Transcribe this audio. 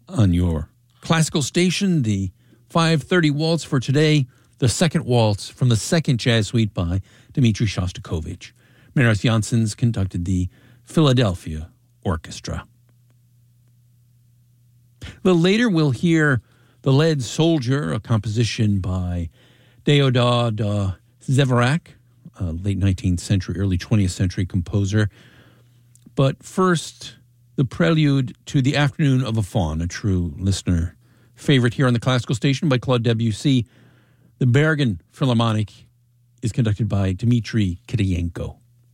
on your classical station, the 5:30 waltz for today, the second waltz from the second jazz suite by Dmitri Shostakovich. Maris Janssens conducted the Philadelphia Orchestra. A little later, we'll hear The Lead Soldier, a composition by Deodar Dvořák, a late 19th century, early 20th century composer. But first, the prelude to The Afternoon of a Faun, a true listener favorite here on the classical station by Claude Debussy. The Bergen Philharmonic is conducted by Dmitri Kiriyenko.